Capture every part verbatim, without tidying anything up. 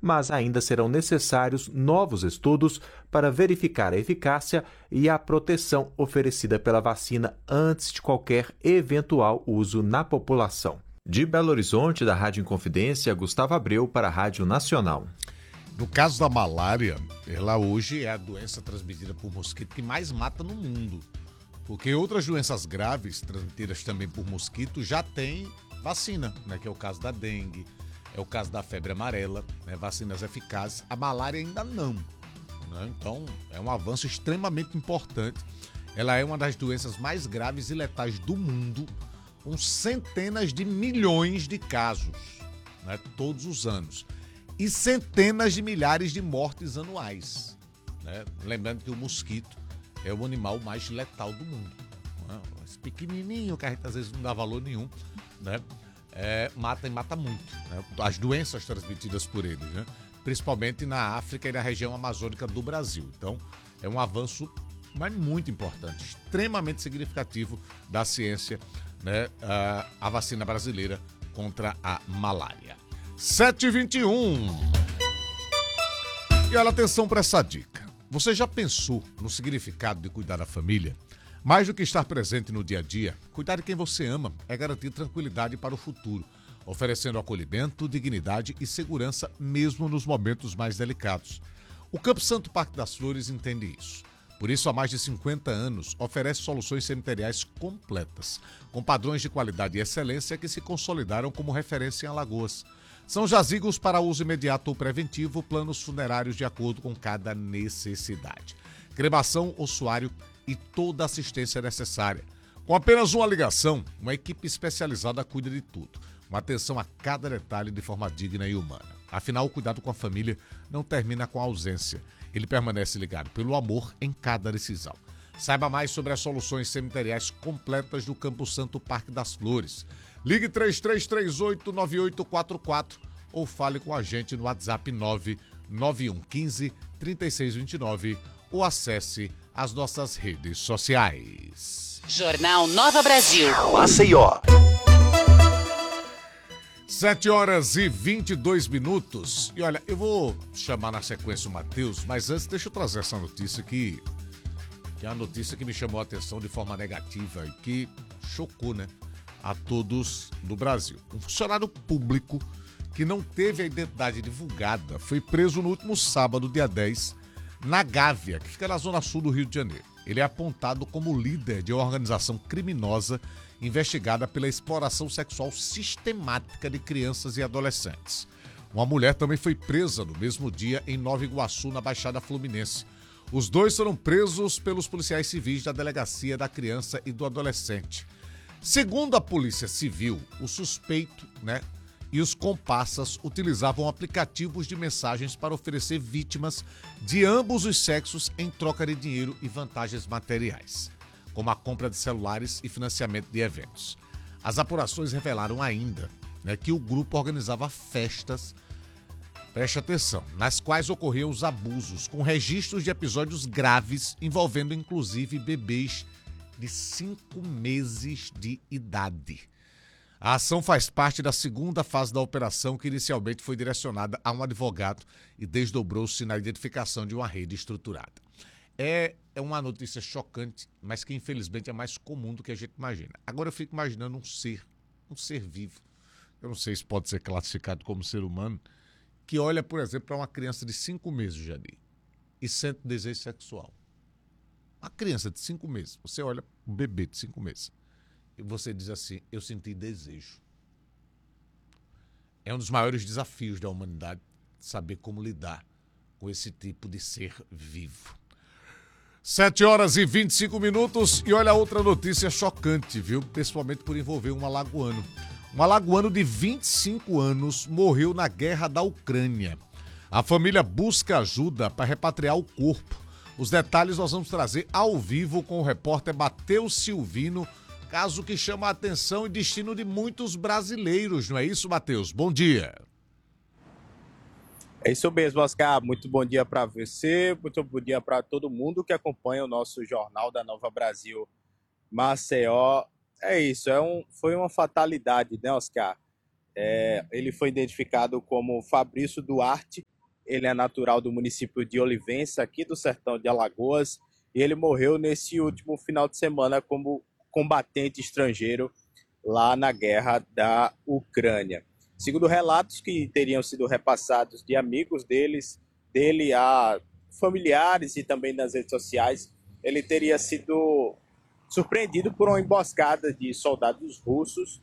mas ainda serão necessários novos estudos para verificar a eficácia e a proteção oferecida pela vacina antes de qualquer eventual uso na população. De Belo Horizonte, da Rádio Inconfidência, Gustavo Abreu para a Rádio Nacional. No caso da malária, ela hoje é a doença transmitida por mosquito que mais mata no mundo. Porque outras doenças graves, transmitidas também por mosquito, já tem vacina, né? Que é o caso da dengue, é o caso da febre amarela, né? Vacinas eficazes. A malária ainda não. Né? Então, é um avanço extremamente importante. Ela é uma das doenças mais graves e letais do mundo, com centenas de milhões de casos, né? Todos os anos. E centenas de milhares de mortes anuais. Né? Lembrando que o mosquito é o animal mais letal do mundo. Né? Esse pequenininho que a gente às vezes não dá valor nenhum, né? É, mata e mata muito. Né? As doenças transmitidas por ele, né? Principalmente na África e na região amazônica do Brasil. Então, é um avanço mas muito importante, extremamente significativo da ciência, né? a, a vacina brasileira contra a malária. sete e vinte e um. E olha, atenção para essa dica. Você já pensou no significado de cuidar da família? Mais do que estar presente no dia a dia, cuidar de quem você ama é garantir tranquilidade para o futuro, oferecendo acolhimento, dignidade e segurança mesmo nos momentos mais delicados. O Campo Santo Parque das Flores entende isso. Por isso, há mais de cinquenta anos, oferece soluções cemiteriais completas, com padrões de qualidade e excelência que se consolidaram como referência em Alagoas. São jazigos para uso imediato ou preventivo, planos funerários de acordo com cada necessidade. Cremação, ossuário e toda a assistência necessária. Com apenas uma ligação, uma equipe especializada cuida de tudo. Uma atenção a cada detalhe de forma digna e humana. Afinal, o cuidado com a família não termina com a ausência. Ele permanece ligado pelo amor em cada decisão. Saiba mais sobre as soluções cemiteriais completas do Campo Santo Parque das Flores. Ligue três três três oito, nove oito quatro quatro ou fale com a gente no WhatsApp nove nove um um cinco, três seis dois nove ou acesse as nossas redes sociais. Jornal Nova Brasil. Maceió. sete horas e vinte e dois minutos. E olha, eu vou chamar na sequência o Matheus, mas antes deixa eu trazer essa notícia aqui, que é uma notícia que me chamou a atenção de forma negativa e que chocou, né, a todos do Brasil. Um funcionário público que não teve a identidade divulgada foi preso no último sábado, dia dez, na Gávea, que fica na zona sul do Rio de Janeiro. Ele é apontado como líder de uma organização criminosa investigada pela exploração sexual sistemática de crianças e adolescentes. Uma mulher também foi presa no mesmo dia em Nova Iguaçu, na Baixada Fluminense. Os dois foram presos pelos policiais civis da Delegacia da Criança e do Adolescente. Segundo a Polícia Civil, o suspeito, né, e os comparsas utilizavam aplicativos de mensagens para oferecer vítimas de ambos os sexos em troca de dinheiro e vantagens materiais, como a compra de celulares e financiamento de eventos. As apurações revelaram ainda, né, que o grupo organizava festas, preste atenção, nas quais ocorriam os abusos, com registros de episódios graves envolvendo inclusive bebês de cinco meses de idade. A ação faz parte da segunda fase da operação, que inicialmente foi direcionada a um advogado e desdobrou-se na identificação de uma rede estruturada. É, é uma notícia chocante, mas que infelizmente é mais comum do que a gente imagina. Agora eu fico imaginando um ser, um ser vivo, eu não sei se pode ser classificado como ser humano, que olha, por exemplo, para uma criança de cinco meses, Jadir, e sente desejo sexual. Uma criança de cinco meses, você olha para um bebê de cinco meses, e você diz assim, eu senti desejo. É um dos maiores desafios da humanidade, saber como lidar com esse tipo de ser vivo. sete horas e vinte e cinco minutos e olha outra notícia chocante, viu? Principalmente por envolver um alagoano. Um alagoano de vinte e cinco anos morreu na guerra da Ucrânia. A família busca ajuda para repatriar o corpo. Os detalhes nós vamos trazer ao vivo com o repórter Matheus Silvino, caso que chama a atenção e destino de muitos brasileiros, não é isso, Matheus? Bom dia. É isso mesmo, Oscar. Muito bom dia para você, muito bom dia para todo mundo que acompanha o nosso Jornal da Nova Brasil Maceió. É isso, é um, foi uma fatalidade, né, Oscar? É, ele foi identificado como Fabrício Duarte, ele é natural do município de Olivença, aqui do sertão de Alagoas, e ele morreu nesse último final de semana como combatente estrangeiro lá na guerra da Ucrânia. Segundo relatos que teriam sido repassados de amigos deles, dele a familiares e também nas redes sociais, ele teria sido surpreendido por uma emboscada de soldados russos,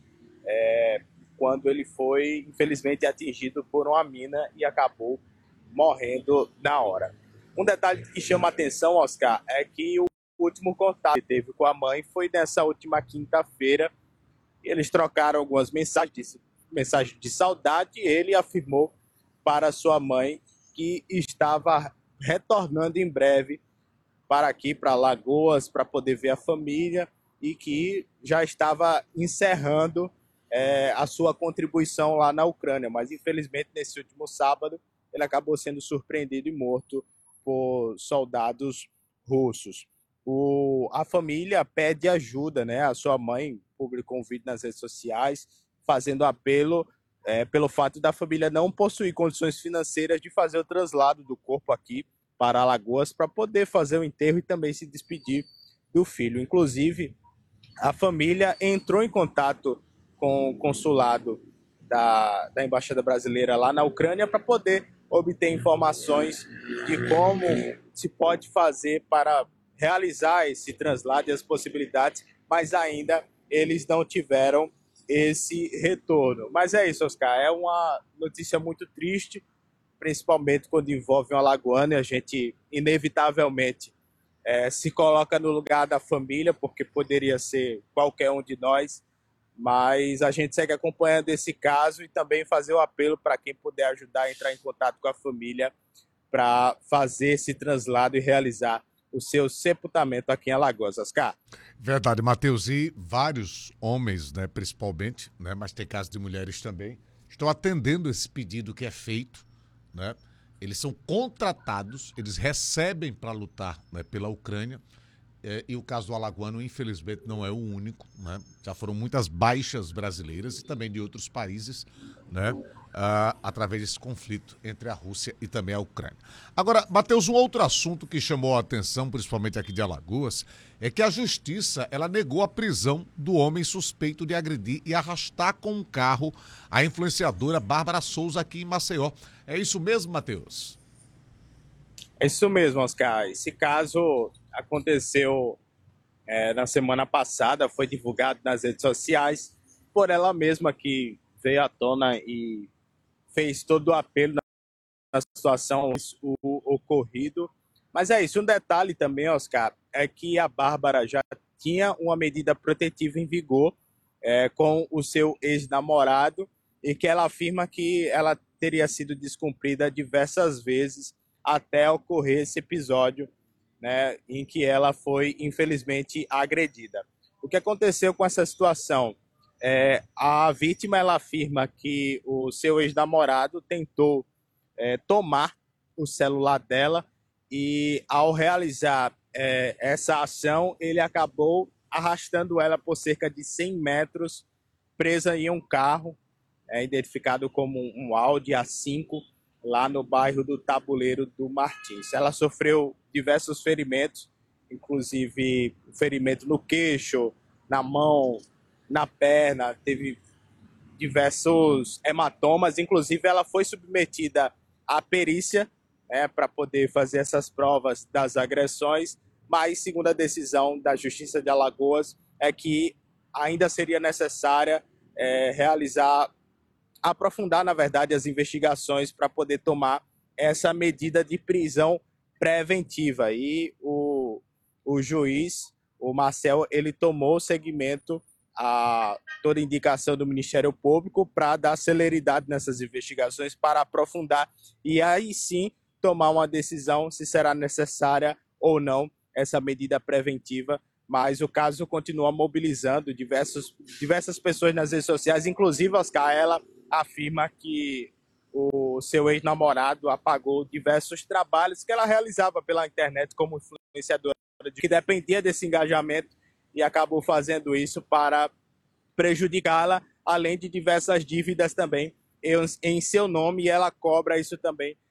é, quando ele foi, infelizmente, atingido por uma mina e acabou morrendo na hora. Um detalhe que chama a atenção, Oscar, é que o último contato que ele teve com a mãe foi nessa última quinta-feira. Eles trocaram algumas mensagens, mensagens de saudade, e ele afirmou para sua mãe que estava retornando em breve para aqui, para Alagoas, para poder ver a família, e que já estava encerrando é, a sua contribuição lá na Ucrânia. Mas, infelizmente, nesse último sábado, ele acabou sendo surpreendido e morto por soldados russos. O, a família pede ajuda, né? A sua mãe publicou um vídeo nas redes sociais fazendo apelo é, pelo fato da família não possuir condições financeiras de fazer o translado do corpo aqui para Alagoas para poder fazer o enterro e também se despedir do filho. Inclusive, a família entrou em contato com o consulado da, da Embaixada Brasileira lá na Ucrânia para poder obter informações de como se pode fazer para realizar esse translado e as possibilidades, mas ainda eles não tiveram esse retorno. Mas é isso, Oscar, é uma notícia muito triste, principalmente quando envolve um alagoano, e a gente inevitavelmente é, se coloca no lugar da família, porque poderia ser qualquer um de nós, mas a gente segue acompanhando esse caso e também fazer o apelo para quem puder ajudar a entrar em contato com a família para fazer esse translado e realizar o seu sepultamento aqui em Alagoas, Oscar. Verdade, Matheus, e vários homens, né, principalmente, né, mas tem casos de mulheres também, estão atendendo esse pedido que é feito, né? Eles são contratados, eles recebem para lutar, né, pela Ucrânia, é, e o caso do alagoano, infelizmente, não é o único, né? Já foram muitas baixas brasileiras e também de outros países, né, ah, através desse conflito entre a Rússia e também a Ucrânia. Agora, Matheus, um outro assunto que chamou a atenção, principalmente aqui de Alagoas, é que a justiça ela negou a prisão do homem suspeito de agredir e arrastar com um carro a influenciadora Bárbara Souza aqui em Maceió. É isso mesmo, Matheus? É isso mesmo, Oscar. Esse caso aconteceu é, na semana passada, foi divulgado nas redes sociais por ela mesma, que veio à tona e fez todo o apelo na situação o, o ocorrido. Mas é isso, um detalhe também, Oscar, é que a Bárbara já tinha uma medida protetiva em vigor é, com o seu ex-namorado, e que ela afirma que ela teria sido descumprida diversas vezes até ocorrer esse episódio, né, em que ela foi, infelizmente, agredida. O que aconteceu com essa situação? É, a vítima ela afirma que o seu ex-namorado tentou é, tomar o celular dela e, ao realizar é, essa ação, ele acabou arrastando ela por cerca de cem metros, presa em um carro, é, identificado como um Audi A cinco, lá no bairro do Tabuleiro do Martins. Ela sofreu diversos ferimentos, inclusive ferimento no queixo, na mão, na perna, teve diversos hematomas, inclusive ela foi submetida à perícia, né, para poder fazer essas provas das agressões, mas, segundo a decisão da Justiça de Alagoas, é que ainda seria necessária é, realizar, aprofundar, na verdade, as investigações para poder tomar essa medida de prisão preventiva. E o, o juiz, o Marcel, ele tomou seguimento a toda indicação do Ministério Público para dar celeridade nessas investigações, para aprofundar e aí sim tomar uma decisão se será necessária ou não essa medida preventiva. Mas o caso continua mobilizando diversos, diversas pessoas nas redes sociais, inclusive Oscar, ela afirma que o seu ex-namorado apagou diversos trabalhos que ela realizava pela internet como influenciadora, que dependia desse engajamento, e acabou fazendo isso para prejudicá-la, além de diversas dívidas também em seu nome, e ela cobra isso também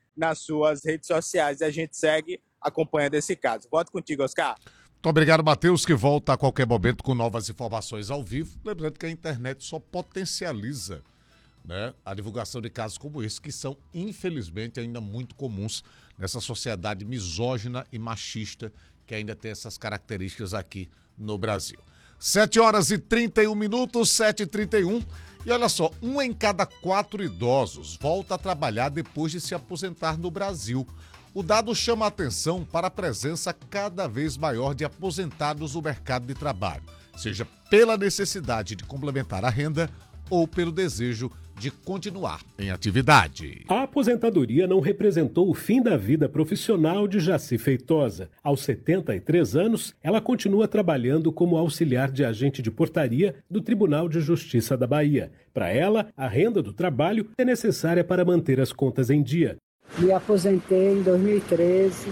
nas suas redes sociais. E a gente segue acompanhando esse caso. Volto contigo, Oscar. Muito obrigado, Matheus, que volta a qualquer momento com novas informações ao vivo. Lembrando que a internet só potencializa, né, a divulgação de casos como esse, que são, infelizmente, ainda muito comuns nessa sociedade misógina e machista que ainda tem essas características aqui no Brasil. sete horas e trinta e um minutos, sete e trinta e um. E olha só, um em cada quatro idosos volta a trabalhar depois de se aposentar no Brasil. O dado chama a atenção para a presença cada vez maior de aposentados no mercado de trabalho, seja pela necessidade de complementar a renda ou pelo desejo de continuar em atividade. A aposentadoria não representou o fim da vida profissional de Jaci Feitosa. Aos setenta e três anos, ela continua trabalhando como auxiliar de agente de portaria do Tribunal de Justiça da Bahia. Para ela, a renda do trabalho é necessária para manter as contas em dia. Me aposentei em dois mil e treze,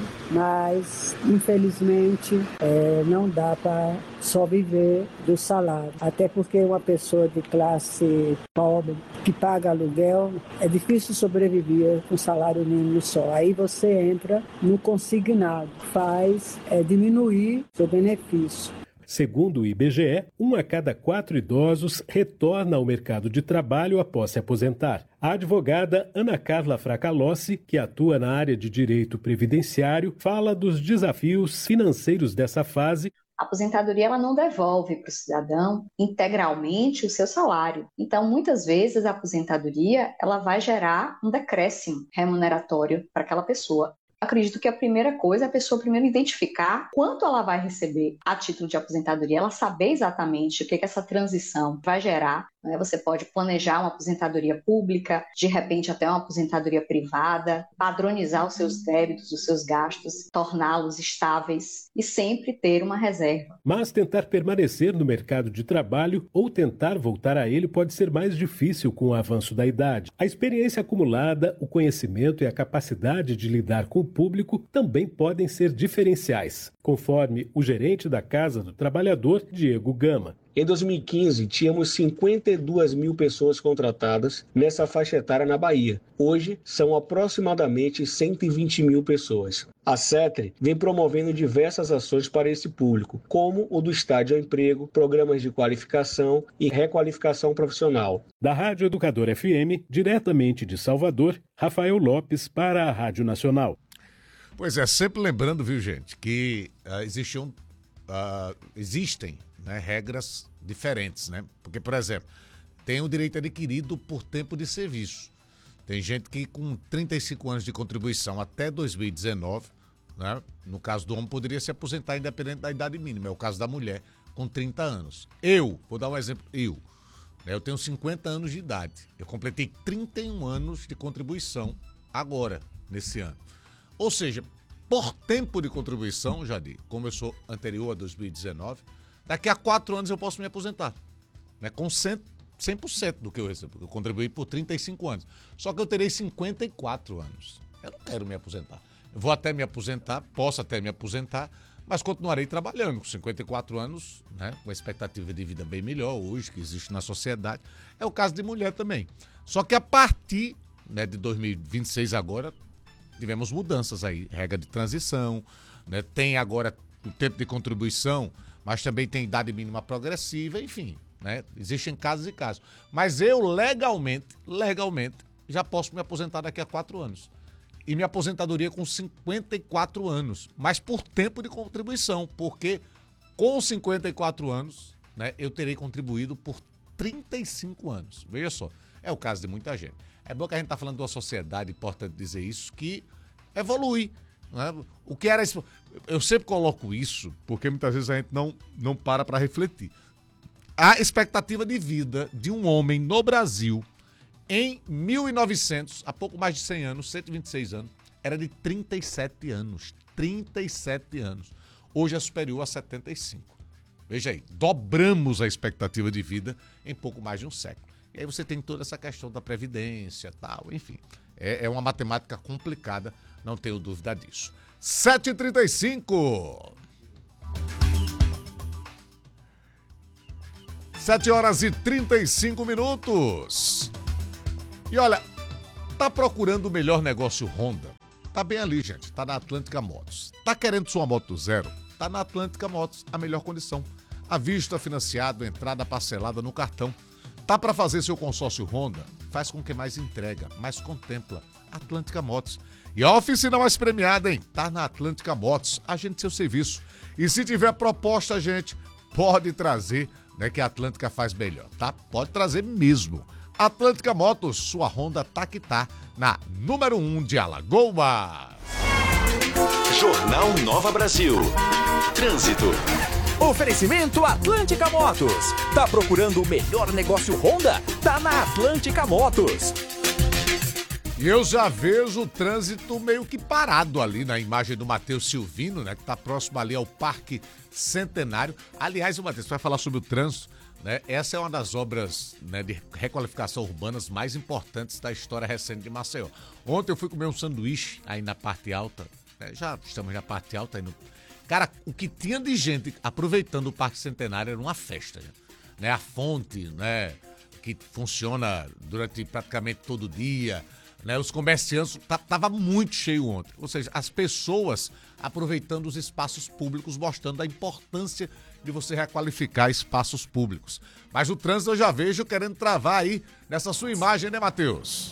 mas infelizmente é, não dá para só viver do salário. Até porque uma pessoa de classe pobre que paga aluguel, é difícil sobreviver com salário mínimo só. Aí você entra no consignado, faz é, diminuir seu benefício. Segundo o I B G E, um a cada quatro idosos retorna ao mercado de trabalho após se aposentar. A advogada Ana Carla Fracalossi, que atua na área de direito previdenciário, fala dos desafios financeiros dessa fase. A aposentadoria ela não devolve para o cidadão integralmente o seu salário. Então, muitas vezes, a aposentadoria ela vai gerar um decréscimo remuneratório para aquela pessoa. Acredito que a primeira coisa é a pessoa primeiro identificar quanto ela vai receber a título de aposentadoria, ela saber exatamente o que, que essa transição vai gerar. Né? Você pode planejar uma aposentadoria pública, de repente até uma aposentadoria privada, padronizar os seus débitos, os seus gastos, torná-los estáveis e sempre ter uma reserva. Mas tentar permanecer no mercado de trabalho ou tentar voltar a ele pode ser mais difícil com o avanço da idade. A experiência acumulada, o conhecimento e a capacidade de lidar com o público também podem ser diferenciais, conforme o gerente da Casa do Trabalhador, Diego Gama. Em dois mil e quinze, tínhamos cinquenta e duas mil pessoas contratadas nessa faixa etária na Bahia. Hoje, são aproximadamente cento e vinte mil pessoas. A CETRE vem promovendo diversas ações para esse público, como o do Estágio ao Emprego, programas de qualificação e requalificação profissional. Da Rádio Educador F M, diretamente de Salvador, Rafael Lopes para a Rádio Nacional. Pois é, sempre lembrando, viu, gente, que uh, existiam, uh, existem né, regras diferentes, né? Porque, por exemplo, tem o direito adquirido por tempo de serviço. Tem gente que com trinta e cinco anos de contribuição até dois mil e dezenove, né, no caso do homem, poderia se aposentar independente da idade mínima. É o caso da mulher, com trinta anos. Eu, vou dar um exemplo, eu, né, eu tenho cinquenta anos de idade. Eu completei trinta e um anos de contribuição agora, nesse ano. Ou seja, por tempo de contribuição, Jadir, como eu sou anterior a dois mil e dezenove, daqui a quatro anos eu posso me aposentar, né, com cem por cento do que eu recebo. Eu contribuí por trinta e cinco anos. Só que eu terei cinquenta e quatro anos. Eu não quero me aposentar. Eu vou até me aposentar, posso até me aposentar, mas continuarei trabalhando com cinquenta e quatro anos, né, com a expectativa de vida bem melhor hoje, que existe na sociedade. É o caso de mulher também. Só que a partir, né, de dois mil e vinte e seis agora, tivemos mudanças aí, regra de transição, né, tem agora o tempo de contribuição, mas também tem idade mínima progressiva, enfim, né, existem casos e casos. Mas eu legalmente, legalmente, já posso me aposentar daqui a quatro anos. E minha aposentadoria com cinquenta e quatro anos, mas por tempo de contribuição, porque com cinquenta e quatro anos, né, eu terei contribuído por trinta e cinco anos. Veja só, é o caso de muita gente. É bom que a gente está falando de uma sociedade, importante dizer isso, que evolui. Né? O que era isso? Eu sempre coloco isso, porque muitas vezes a gente não, não para para refletir. A expectativa de vida de um homem no Brasil, em mil e novecentos, há pouco mais de cem anos, cento e vinte e seis anos, era de trinta e sete anos. trinta e sete anos. Hoje é superior a setenta e cinco. Veja aí, dobramos a expectativa de vida em pouco mais de um século. E aí você tem toda essa questão da previdência, tal, enfim. É, é uma matemática complicada, não tenho dúvida disso. sete e trinta e cinco. sete horas e trinta e cinco minutos. E olha, Tá procurando o melhor negócio Honda? Tá bem ali, gente. Tá na Atlântica Motos. Tá querendo sua moto zero? Tá na Atlântica Motos, a melhor condição. À vista, financiado, entrada parcelada no cartão. Tá para fazer seu consórcio Honda? Faz com quem mais entrega, mais contempla. Atlântica Motos. E a oficina mais premiada, hein? Tá na Atlântica Motos. Agende seu serviço. E se tiver proposta, gente, pode trazer, né? Que a Atlântica faz melhor, tá? Pode trazer mesmo. Atlântica Motos, sua Honda tá que tá na número um de Alagoas. Jornal Nova Brasil. Trânsito. Oferecimento Atlântica Motos. Tá procurando o melhor negócio Honda? Tá na Atlântica Motos. E eu já vejo o trânsito meio que parado ali na imagem do Matheus Silvino, né? Que tá próximo ali ao Parque Centenário. Aliás, o Matheus vai falar sobre o trânsito, né? Essa é uma das obras, né, de requalificação urbanas mais importantes da história recente de Maceió. Ontem eu fui comer um sanduíche aí na parte alta, né? Já estamos na parte alta aí no... Cara, o que tinha de gente aproveitando o Parque Centenário era uma festa, né? A fonte, né, que funciona durante praticamente todo o dia, né? Os comerciantes, tava muito cheio ontem. Ou seja, as pessoas aproveitando os espaços públicos, mostrando a importância de você requalificar espaços públicos. Mas o trânsito eu já vejo querendo travar aí nessa sua imagem, né, Matheus?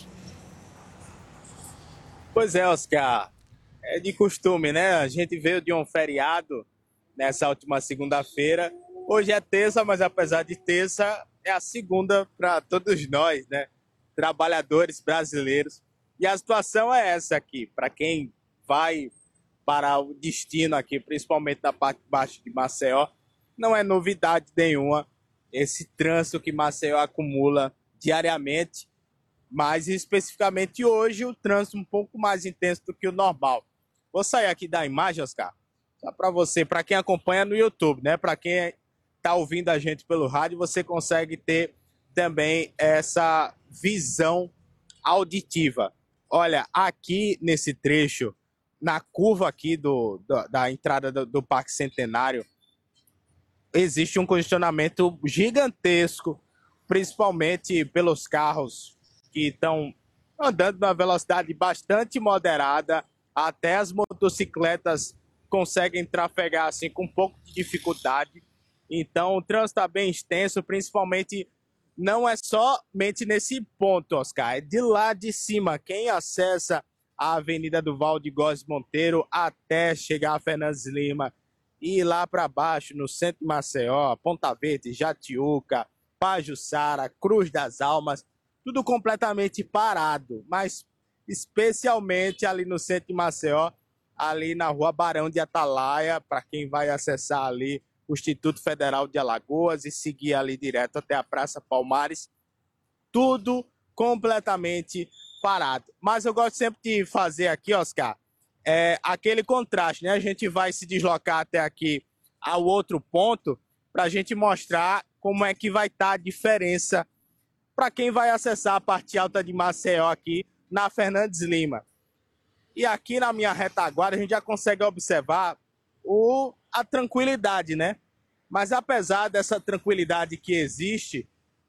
Pois é, Oscar. É de costume, né? A gente veio de um feriado nessa última segunda-feira. Hoje é terça, mas apesar de terça, é a segunda para todos nós, né? Trabalhadores brasileiros. E a situação é essa aqui. Para quem vai para o destino aqui, principalmente na parte de baixo de Maceió, não é novidade nenhuma esse trânsito que Maceió acumula diariamente, mas especificamente hoje o trânsito um pouco mais intenso do que o normal. Vou sair aqui da imagem, Oscar, só para você, para quem acompanha no YouTube, né? Para quem está ouvindo a gente pelo rádio, você consegue ter também essa visão auditiva. Olha, aqui nesse trecho, na curva aqui do, do, da entrada do, do Parque Centenário, existe um congestionamento gigantesco, principalmente pelos carros que estão andando numa velocidade bastante moderada. Até as motocicletas conseguem trafegar assim com um pouco de dificuldade. Então o trânsito está bem extenso, principalmente não é somente nesse ponto, Oscar, é de lá de cima. Quem acessa a Avenida do Valde Góes Monteiro até chegar a Fernandes Lima e ir lá para baixo, no centro de Maceió, Ponta Verde, Jatiuca, Pajuçara, Cruz das Almas, tudo completamente parado, mas especialmente ali no centro de Maceió, ali na rua Barão de Atalaia, para quem vai acessar ali o Instituto Federal de Alagoas e seguir ali direto até a Praça Palmares, tudo completamente parado. Mas eu gosto sempre de fazer aqui, Oscar, é, aquele contraste, né? A gente vai se deslocar até aqui ao outro ponto para a gente mostrar como é que vai estar a diferença para quem vai acessar a parte alta de Maceió aqui na Fernandes Lima. E aqui na minha retaguarda a gente já consegue observar o, a tranquilidade, né? Mas apesar dessa tranquilidade que existe,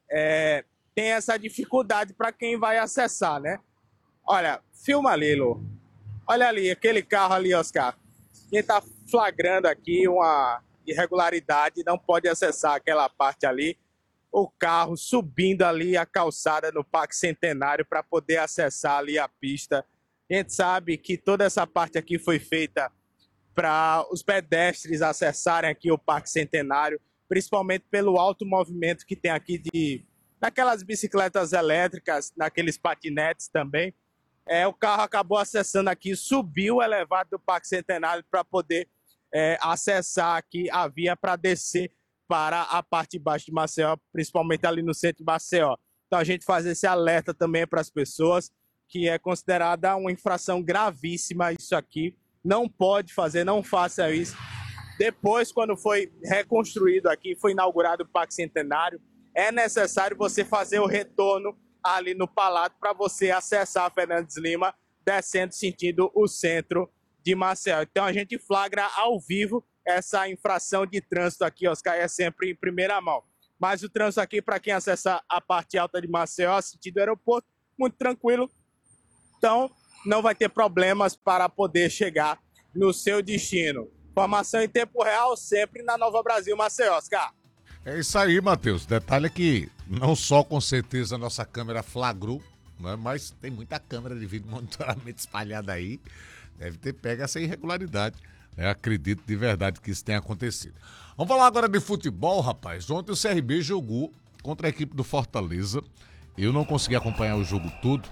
é, tem essa dificuldade para quem vai acessar, né? Olha, filma ali, Lô. Olha ali, aquele carro ali, Oscar. Quem está flagrando aqui uma irregularidade não pode acessar aquela parte ali. O carro subindo ali a calçada no Parque Centenário para poder acessar ali a pista. A gente sabe que toda essa parte aqui foi feita para os pedestres acessarem aqui o Parque Centenário, principalmente pelo alto movimento que tem aqui de naquelas bicicletas elétricas, naqueles patinetes também. É, o carro acabou acessando aqui, subiu o elevado do Parque Centenário para poder é, acessar aqui a via para descer para a parte de baixo de Maceió, principalmente ali no centro de Maceió. Então a gente faz esse alerta também para as pessoas, que é considerada uma infração gravíssima isso aqui. Não pode fazer, não faça isso. Depois, quando foi reconstruído aqui, foi inaugurado o Parque Centenário, é necessário você fazer o retorno ali no Palato para você acessar a Fernandes Lima, descendo sentido o centro de Maceió. Então a gente flagra ao vivo essa infração de trânsito aqui, Oscar, é sempre em primeira mão. Mas o trânsito aqui, para quem acessa a parte alta de Maceió, sentido aeroporto, muito tranquilo. Então, não vai ter problemas para poder chegar no seu destino. Informação em tempo real sempre na Nova Brasil, Maceió, Oscar. É isso aí, Matheus. Detalhe é que não só com certeza a nossa câmera flagrou, né, mas tem muita câmera de vídeo monitoramento espalhada aí. Deve ter pego essa irregularidade. Eu acredito de verdade que isso tenha acontecido. Vamos falar agora de futebol, rapaz. Ontem o C R B jogou contra a equipe do Fortaleza. Eu não consegui acompanhar o jogo todo,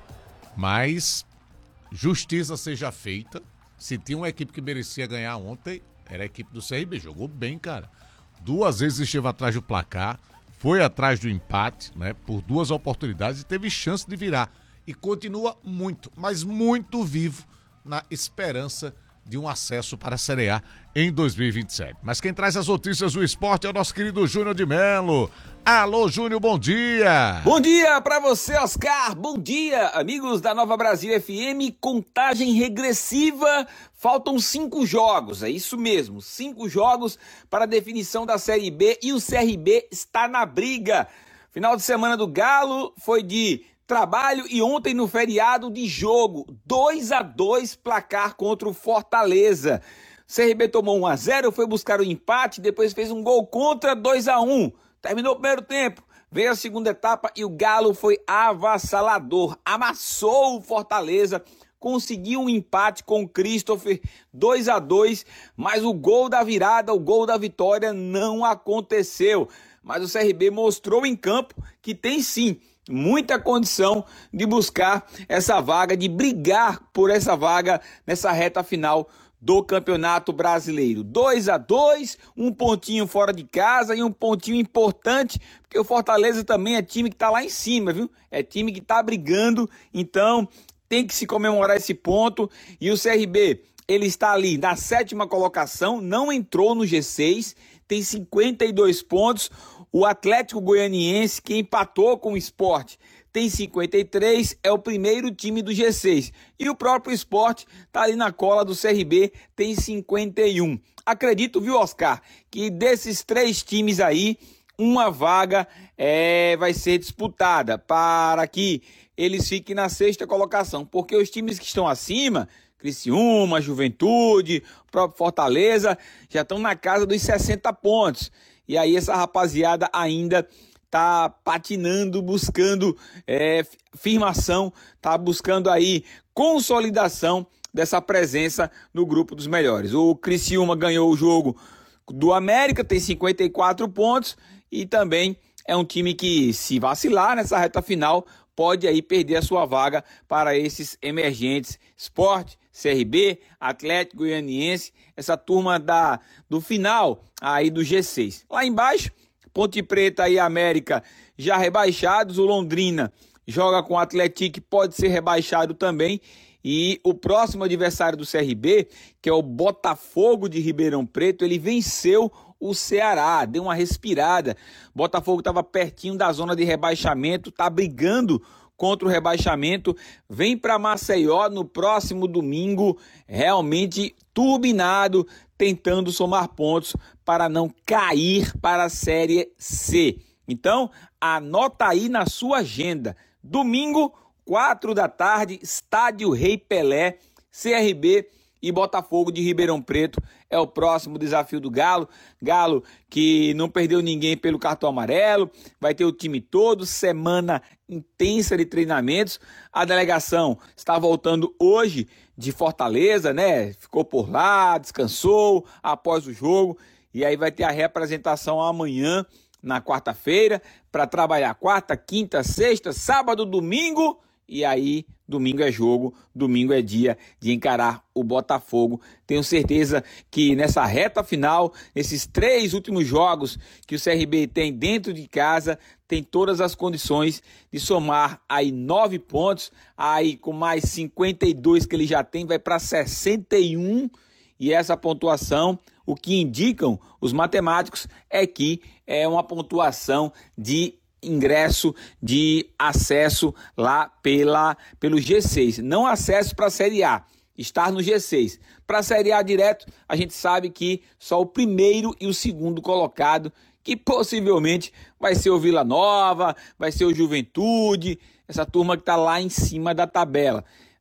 mas justiça seja feita. Se tinha uma equipe que merecia ganhar ontem, era a equipe do C R B. Jogou bem, cara. Duas vezes esteve atrás do placar, foi atrás do empate, né? Por duas oportunidades e teve chance de virar. E continua muito, mas muito vivo na esperança de um acesso para a Série A em dois mil e vinte e sete. Mas quem traz as notícias do esporte é o nosso querido Júnior de Melo. Alô, Júnior, bom dia! Bom dia para você, Oscar. Bom dia, amigos da Nova Brasil F M. Contagem regressiva. Faltam cinco jogos, é isso mesmo. Cinco jogos para a definição da Série B e o C R B está na briga. Final de semana do Galo foi de trabalho e ontem no feriado de jogo, dois a dois placar contra o Fortaleza. C R B tomou um a zero, foi buscar o empate, depois fez um gol contra, dois a um. Terminou o primeiro tempo, veio a segunda etapa e o Galo foi avassalador, amassou o Fortaleza, conseguiu um empate com o Christopher, dois a dois, mas o gol da virada, o gol da vitória não aconteceu. Mas o C R B mostrou em campo que tem sim muita condição de buscar essa vaga, de brigar por essa vaga nessa reta final do Campeonato Brasileiro. dois a dois, um pontinho fora de casa e um pontinho importante, porque o Fortaleza também é time que está lá em cima, viu? É time que está brigando, então tem que se comemorar esse ponto. E o C R B, ele está ali na sétima colocação, não entrou no G seis, tem cinquenta e dois pontos. O Atlético Goianiense, que empatou com o Sport, tem cinquenta e três, é o primeiro time do G seis. E o próprio Sport está ali na cola do C R B, tem cinquenta e um. Acredito, viu, Oscar, que desses três times aí, uma vaga é, vai ser disputada para que eles fiquem na sexta colocação. Porque os times que estão acima, Criciúma, Juventude, o próprio Fortaleza, já estão na casa dos sessenta pontos. E aí essa rapaziada ainda tá patinando, buscando é, firmação, tá buscando aí consolidação dessa presença no grupo dos melhores. O Criciúma ganhou o jogo do América, tem cinquenta e quatro pontos e também é um time que, se vacilar nessa reta final, pode aí perder a sua vaga para esses emergentes. Sport, C R B, Atlético Goianiense, essa turma da, do final aí do G seis. Lá embaixo, Ponte Preta e América já rebaixados, o Londrina joga com o Atlético, pode ser rebaixado também, e o próximo adversário do C R B, que é o Botafogo de Ribeirão Preto, ele venceu o Ceará, deu uma respirada. Botafogo estava pertinho da zona de rebaixamento, está brigando contra o rebaixamento, vem para Maceió no próximo domingo, realmente turbinado, tentando somar pontos para não cair para a Série C. Então, anota aí na sua agenda, domingo, quatro da tarde, Estádio Rei Pelé, C R B e Botafogo de Ribeirão Preto é o próximo desafio do Galo. Galo que não perdeu ninguém pelo cartão amarelo, vai ter o time todo, semana intensa de treinamentos. A delegação está voltando hoje de Fortaleza, né? Ficou por lá, descansou após o jogo e aí vai ter a representação amanhã, na quarta-feira, para trabalhar quarta, quinta, sexta, sábado, domingo. E aí, domingo é jogo, domingo é dia de encarar o Botafogo. Tenho certeza que nessa reta final, nesses três últimos jogos que o C R B tem dentro de casa, tem todas as condições de somar aí nove pontos, aí com mais cinquenta e dois que ele já tem, vai para sessenta e um. E essa pontuação, o que indicam os matemáticos, é que é uma pontuação de ingresso, de acesso lá pela, pelo G seis. Não acesso para a Série A, estar no G seis. Para a Série A direto, a gente sabe que só o primeiro e o segundo colocado, que possivelmente vai ser o Vila Nova, vai ser o Juventude, essa turma que está lá em cima da tabela.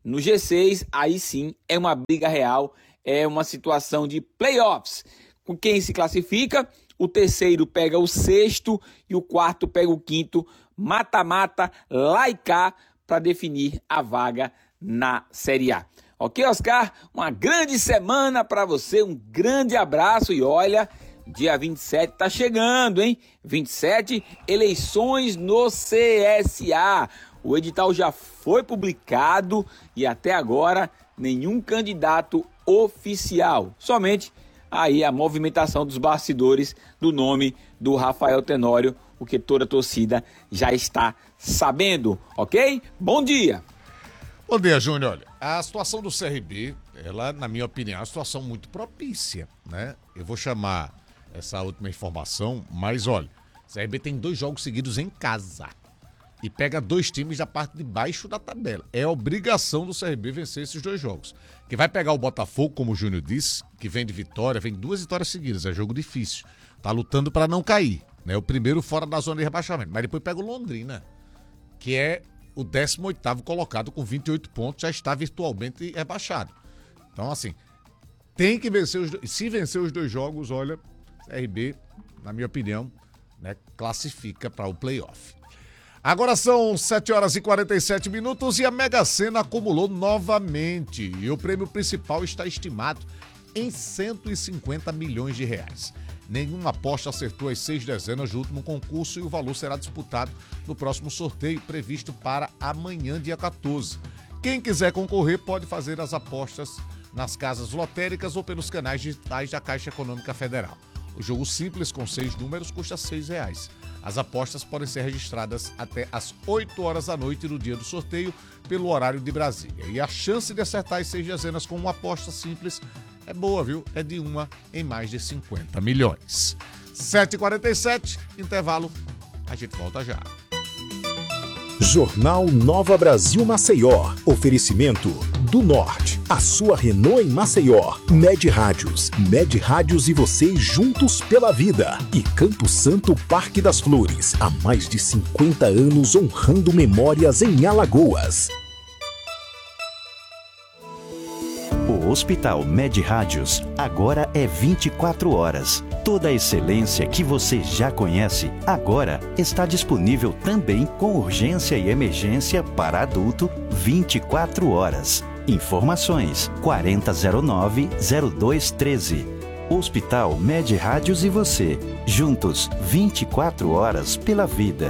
no G seis, aí sim é uma briga real, é uma situação de playoffs. Com quem se classifica, o terceiro pega o sexto e o quarto pega o quinto, mata-mata, lá e cá, para definir a vaga na Série A. Ok, Oscar? Uma grande semana para você, um grande abraço e olha, dia vinte e sete tá chegando, hein? vinte e sete, eleições no C S A. O edital já foi publicado e até agora nenhum candidato oficial. Somente aí a movimentação dos bastidores do nome do Rafael Tenório, o que toda a torcida já está sabendo, ok? Bom dia! Bom dia, Júnior. Olha, a situação do C R B, ela, na minha opinião, é uma situação muito propícia, né? Eu vou chamar essa última informação, mas olha, o C R B tem dois jogos seguidos em casa e pega dois times da parte de baixo da tabela. É obrigação do C R B vencer esses dois jogos. Que vai pegar o Botafogo, como o Júnior disse, que vem de vitória, vem duas vitórias seguidas, é jogo difícil. Tá lutando para não cair, né? O primeiro fora da zona de rebaixamento, mas depois pega o Londrina, que é o décimo oitavo colocado com vinte e oito pontos, já está virtualmente rebaixado. Então, assim, tem que vencer os dois. Se vencer os dois jogos, olha, C R B, na minha opinião, né, classifica para o playoff. Agora são sete horas e quarenta e sete minutos e a Mega Sena acumulou novamente. E o prêmio principal está estimado em cento e cinquenta milhões de reais. Nenhuma aposta acertou as seis dezenas do último concurso e o valor será disputado no próximo sorteio, previsto para amanhã, dia quatorze. Quem quiser concorrer pode fazer as apostas nas casas lotéricas ou pelos canais digitais da Caixa Econômica Federal. O jogo simples com seis números custa seis reais. As apostas podem ser registradas até às oito horas da noite do dia do sorteio pelo horário de Brasília. E a chance de acertar as seis dezenas com uma aposta simples é boa, viu? É de uma em mais de cinquenta milhões. sete e quarenta e sete, intervalo, a gente volta já. Jornal Nova Brasil Maceió. Oferecimento do Norte. A sua Renault em Maceió. Med Rádios. Med Rádios e você juntos pela vida. E Campo Santo Parque das Flores. Há mais de cinquenta anos honrando memórias em Alagoas. O Hospital Med Rádios agora é vinte e quatro horas. Toda a excelência que você já conhece agora está disponível também com urgência e emergência para adulto vinte e quatro horas. Informações quarenta zero nove zero dois treze. Hospital Med Rádios e você, juntos vinte e quatro horas pela vida.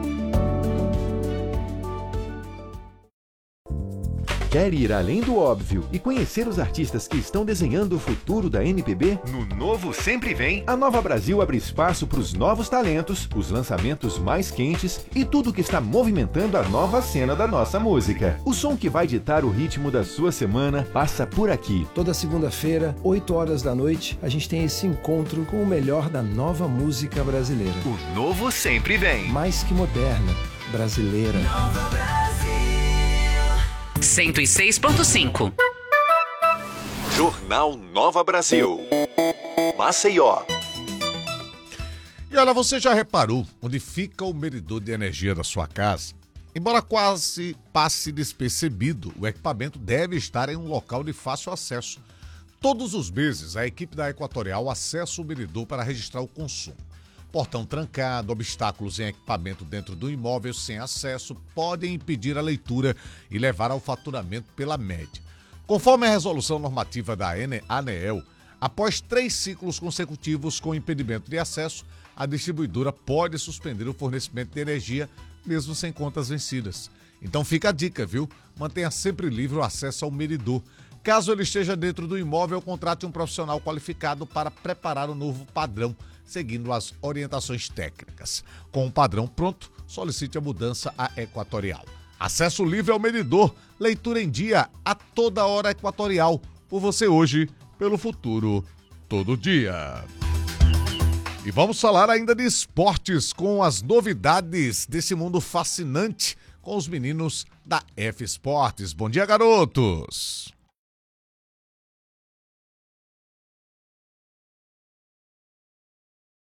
Quer ir além do óbvio e conhecer os artistas que estão desenhando o futuro da M P B? No Novo Sempre Vem, a Nova Brasil abre espaço para os novos talentos, os lançamentos mais quentes e tudo que está movimentando a nova cena da nossa música. O som que vai ditar o ritmo da sua semana passa por aqui. Toda segunda-feira, oito horas da noite, a gente tem esse encontro com o melhor da nova música brasileira. O Novo Sempre Vem. Mais que moderna, brasileira. Nova Brasil. cento e seis ponto cinco. Jornal Nova Brasil. Maceió. E olha, você já reparou onde fica o medidor de energia da sua casa? Embora quase passe despercebido, o equipamento deve estar em um local de fácil acesso. Todos os meses, a equipe da Equatorial acessa o medidor para registrar o consumo. Portão trancado, obstáculos em equipamento dentro do imóvel sem acesso podem impedir a leitura e levar ao faturamento pela média. Conforme a resolução normativa da ANEEL, após três ciclos consecutivos com impedimento de acesso, a distribuidora pode suspender o fornecimento de energia mesmo sem contas vencidas. Então fica a dica, viu? Mantenha sempre livre o acesso ao medidor. Caso ele esteja dentro do imóvel, contrate um profissional qualificado para preparar o novo padrão, seguindo as orientações técnicas. Com o padrão pronto, solicite a mudança à Equatorial. Acesso livre ao medidor, leitura em dia, a toda hora Equatorial. Por você hoje, pelo futuro, todo dia. E vamos falar ainda de esportes com as novidades desse mundo fascinante com os meninos da F Esportes. Bom dia, garotos!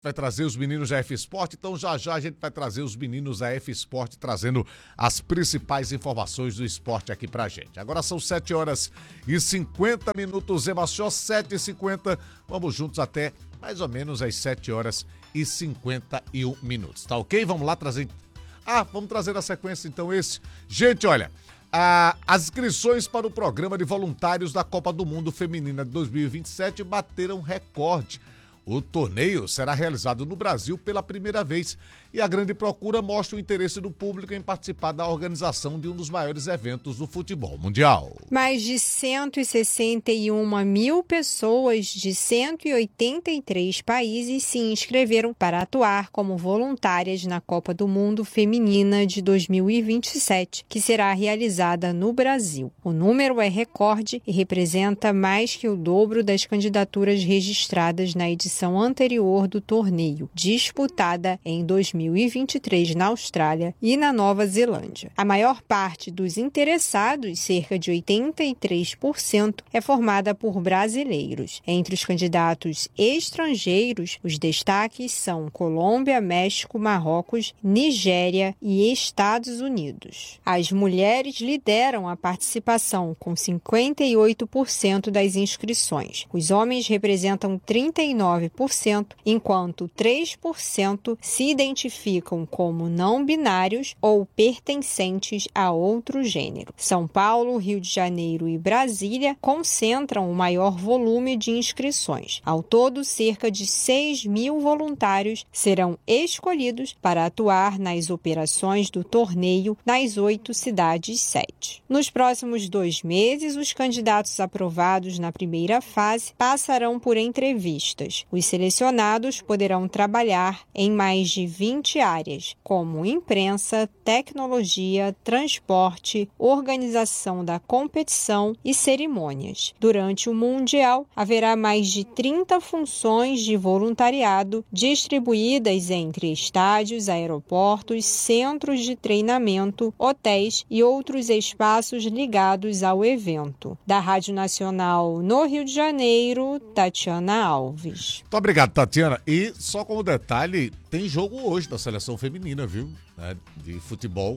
vai trazer os meninos da F Sport, então já já a gente vai trazer os meninos da F Sport trazendo as principais informações do esporte aqui pra gente. Agora são sete horas e cinquenta minutos, Emació, sete e cinquenta, vamos juntos até mais ou menos às sete horas e cinquenta e um minutos, tá ok? Vamos lá trazer... Ah, vamos trazer na sequência então esse. Gente, olha, a... as inscrições para o programa de voluntários da Copa do Mundo Feminina de dois mil e vinte e sete bateram recorde. O torneio será realizado no Brasil pela primeira vez e a grande procura mostra o interesse do público em participar da organização de um dos maiores eventos do futebol mundial. Mais de cento e sessenta e uma mil pessoas de cento e oitenta e três países se inscreveram para atuar como voluntárias na Copa do Mundo Feminina de dois mil e vinte e sete, que será realizada no Brasil. O número é recorde e representa mais que o dobro das candidaturas registradas na edição anterior do torneio, disputada em dois mil e vinte e três na Austrália e na Nova Zelândia. A maior parte dos interessados, cerca de oitenta e três por cento, é formada por brasileiros. Entre os candidatos estrangeiros, os destaques são Colômbia, México, Marrocos, Nigéria e Estados Unidos. As mulheres lideram a participação, com cinquenta e oito por cento das inscrições. Os homens representam trinta e nove por cento, enquanto três por cento se identificam como não binários ou pertencentes a outro gênero. São Paulo, Rio de Janeiro e Brasília concentram o maior volume de inscrições. Ao todo, cerca de seis mil voluntários serão escolhidos para atuar nas operações do torneio nas oito cidades sede. Nos próximos dois meses, os candidatos aprovados na primeira fase passarão por entrevistas. Os selecionados poderão trabalhar em mais de vinte áreas, como imprensa, tecnologia, transporte, organização da competição e cerimônias. Durante o Mundial, haverá mais de trinta funções de voluntariado distribuídas entre estádios, aeroportos, centros de treinamento, hotéis e outros espaços ligados ao evento. Da Rádio Nacional no Rio de Janeiro, Tatiana Alves. Muito obrigado, Tatiana. E só como detalhe, tem jogo hoje da seleção feminina, viu? É, de futebol.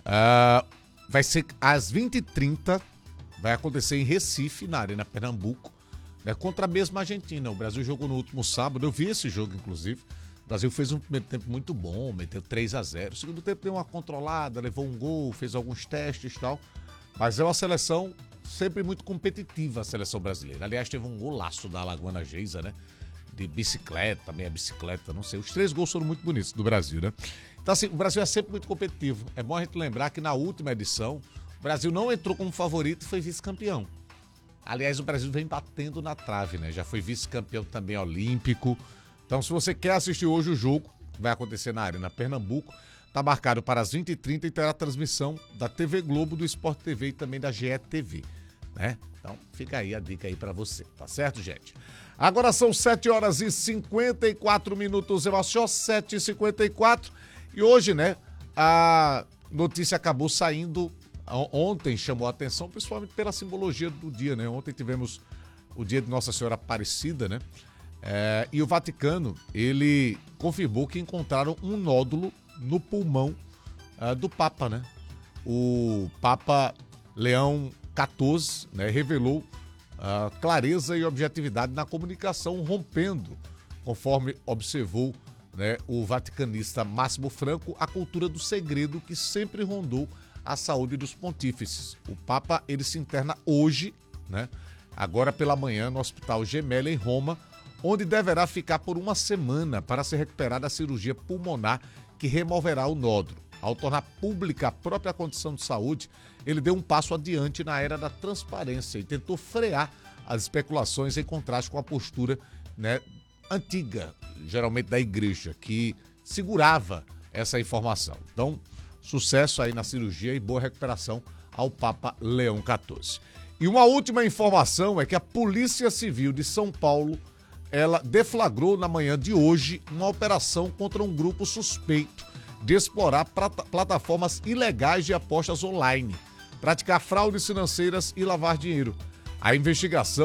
Uh, vai ser às vinte e trinta, vai acontecer em Recife, na Arena Pernambuco, né, contra a mesma Argentina. O Brasil jogou no último sábado, eu vi esse jogo, inclusive. O Brasil fez um primeiro tempo muito bom, meteu três a zero. O segundo tempo deu uma controlada, levou um gol, fez alguns testes e tal. Mas é uma seleção sempre muito competitiva, a seleção brasileira. Aliás, teve um golaço da Alagoana Geisa, né? De bicicleta, meia bicicleta, não sei. Os três gols foram muito bonitos do Brasil, né? Então, assim, o Brasil é sempre muito competitivo. É bom a gente lembrar que na última edição, o Brasil não entrou como favorito e foi vice-campeão. Aliás, o Brasil vem batendo na trave, né? Já foi vice-campeão também olímpico. Então, se você quer assistir hoje o jogo, vai acontecer na Arena Pernambuco, tá marcado para as vinte e trinta e terá a transmissão da T V Globo, do Sport T V e também da G E T V, né? Então, fica aí a dica aí para você, tá certo, gente? Agora são sete horas e cinquenta e quatro minutos, eu acho, sete e cinquenta e quatro. E hoje, né, a notícia acabou saindo, ontem chamou a atenção, principalmente pela simbologia do dia, né? Ontem tivemos o dia de Nossa Senhora Aparecida, né? É, e o Vaticano, ele confirmou que encontraram um nódulo no pulmão uh, do Papa, né? O Papa Leão quatorze, né, revelou uh, clareza e objetividade na comunicação, rompendo, conforme observou, né, o vaticanista Máximo Franco, a cultura do segredo que sempre rondou a saúde dos pontífices. O Papa, ele se interna hoje, né, agora pela manhã, no Hospital Gemelli, em Roma, onde deverá ficar por uma semana para se recuperar da cirurgia pulmonar que removerá o nódulo. Ao tornar pública a própria condição de saúde, ele deu um passo adiante na era da transparência e tentou frear as especulações em contraste com a postura, né, antiga, geralmente da igreja, que segurava essa informação. Então, sucesso aí na cirurgia e boa recuperação ao Papa Leão quatorze. E uma última informação é que a Polícia Civil de São Paulo, ela deflagrou na manhã de hoje uma operação contra um grupo suspeito de explorar plataformas ilegais de apostas online, praticar fraudes financeiras e lavar dinheiro. A investigação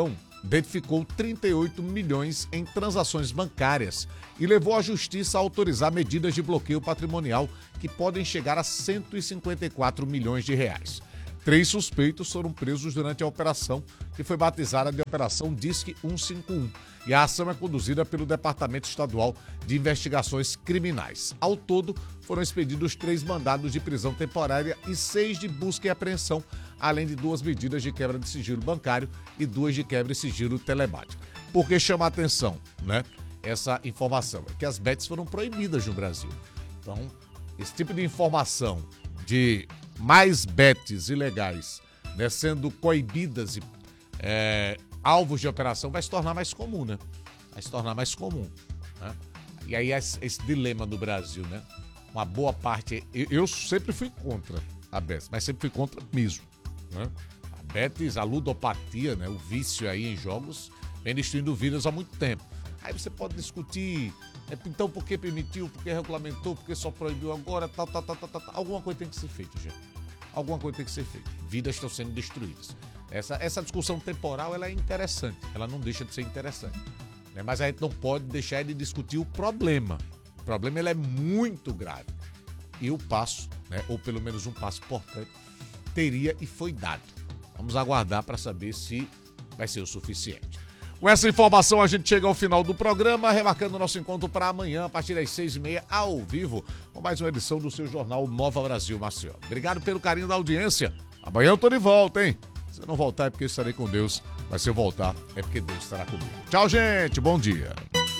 identificou trinta e oito milhões em transações bancárias e levou a justiça a autorizar medidas de bloqueio patrimonial que podem chegar a cento e cinquenta e quatro milhões de reais. Três suspeitos foram presos durante a operação, que foi batizada de Operação Disque cento e cinquenta e um, e a ação é conduzida pelo Departamento Estadual de Investigações Criminais. Ao todo, foram expedidos três mandados de prisão temporária e seis de busca e apreensão, além de duas medidas de quebra de sigilo bancário e duas de quebra de sigilo telemático. Por que chama a atenção, né, essa informação? É que as bets foram proibidas no Brasil. Então, esse tipo de informação de mais bets ilegais, né, sendo coibidas e é, alvos de operação, vai se tornar mais comum, né? Vai se tornar mais comum, né? E aí esse, esse dilema do Brasil, né? Uma boa parte... Eu, eu sempre fui contra a Betis, mas sempre fui contra mesmo, né? A Betis, a ludopatia, né, o vício aí em jogos, vem destruindo vidas há muito tempo. Aí você pode discutir... É, então, por que permitiu, por que regulamentou, por que só proibiu agora, tal, tal, tal, tal, tal. Alguma coisa tem que ser feita, gente. Alguma coisa tem que ser feita. Vidas estão sendo destruídas. Essa, essa discussão temporal, ela é interessante. Ela não deixa de ser interessante. Né? Mas a gente não pode deixar de discutir o problema. O problema, ele é muito grave. E o passo, né, ou pelo menos um passo importante, teria e foi dado. Vamos aguardar para saber se vai ser o suficiente. Com essa informação, a gente chega ao final do programa, remarcando o nosso encontro para amanhã, a partir das seis e meia, ao vivo, com mais uma edição do seu jornal Nova Brasil Maceió. Obrigado pelo carinho da audiência. Amanhã eu tô de volta, hein? Se eu não voltar é porque eu estarei com Deus, mas se eu voltar é porque Deus estará comigo. Tchau, gente. Bom dia.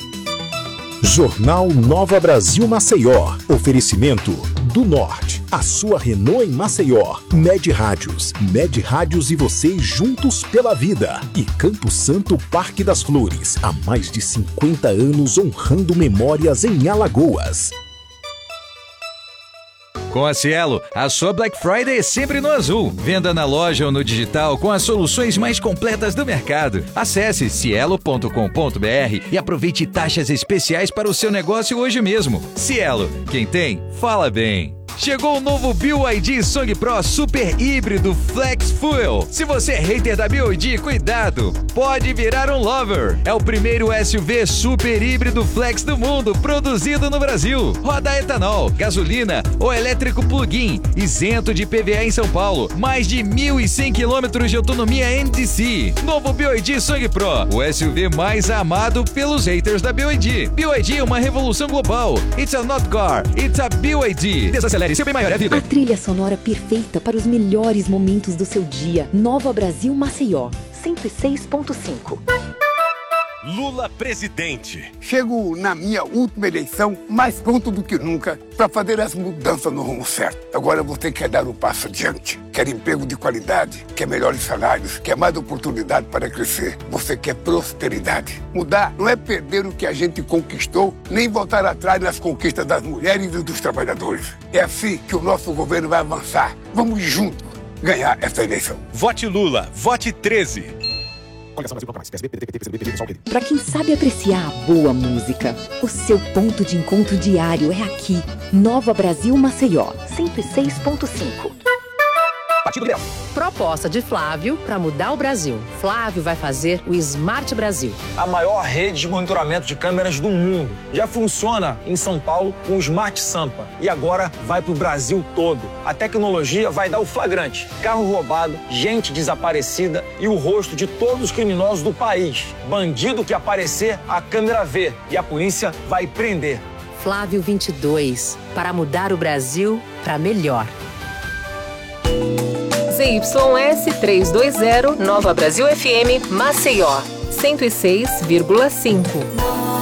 Jornal Nova Brasil Maceió. Oferecimento do Norte. A sua Renault em Maceió. Med Rádios. Med Rádios e você juntos pela vida. E Campo Santo Parque das Flores. Há mais de cinquenta anos honrando memórias em Alagoas. Com a Cielo, a sua Black Friday é sempre no azul. Venda na loja ou no digital com as soluções mais completas do mercado. Acesse cielo ponto com ponto br e aproveite taxas especiais para o seu negócio hoje mesmo. Cielo, quem tem, fala bem. Chegou o novo B Y D Song Pro Super Híbrido Flex Fuel. Se você é hater da B Y D, cuidado, pode virar um lover. É o primeiro S U V super híbrido flex do mundo, produzido no Brasil. Roda etanol, gasolina ou elétrico plug-in, isento de I P V A em São Paulo. Mais de mil e cem quilômetros de autonomia N D C. Novo B Y D Song Pro, o S U V mais amado pelos haters da B Y D. B Y D é uma revolução global. It's a not car, it's a B Y D. Desacelere seu bem maior é a vida. A trilha sonora perfeita para os melhores momentos do seu dia. Nova Brasil Maceió, cento e seis ponto cinco. Lula presidente. Chego na minha última eleição mais pronto do que nunca para fazer as mudanças no rumo certo. Agora você quer dar um passo adiante, quer emprego de qualidade, quer melhores salários, quer mais oportunidade para crescer. Você quer prosperidade. Mudar não é perder o que a gente conquistou, nem voltar atrás nas conquistas das mulheres e dos trabalhadores. É assim que o nosso governo vai avançar. Vamos juntos ganhar essa eleição. Vote Lula, vote treze. Para quem sabe apreciar a boa música, o seu ponto de encontro diário é aqui. Nova Brasil Maceió, cento e seis ponto cinco. Partido Liberal. Proposta de Flávio para mudar o Brasil. Flávio vai fazer o Smart Brasil. A maior rede de monitoramento de câmeras do mundo. Já funciona em São Paulo com o Smart Sampa. E agora vai para o Brasil todo. A tecnologia vai dar o flagrante. Carro roubado, gente desaparecida e o rosto de todos os criminosos do país. Bandido que aparecer, a câmera vê. E a polícia vai prender. Flávio vinte e dois. Para mudar o Brasil para melhor. Z Y S trezentos e vinte, Nova Brasil F M, Maceió, cento e seis vírgula cinco.